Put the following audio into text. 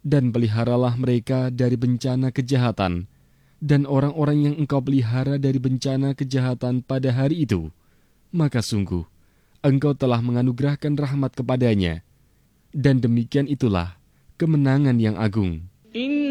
Dan peliharalah mereka dari bencana kejahatan, dan orang-orang yang engkau pelihara dari bencana kejahatan pada hari itu, maka sungguh, engkau telah menganugerahkan rahmat kepadanya, dan demikian itulah kemenangan yang agung.